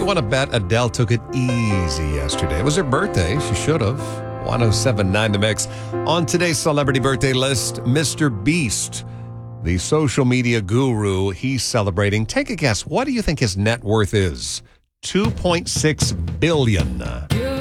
you want to bet Adele took it easy yesterday? It was her birthday. She should have. 107.9 The Mix. On today's celebrity birthday list, Mr. Beast, the social media guru. He's celebrating. Take a guess. What do you think his net worth is? $2.6 billion.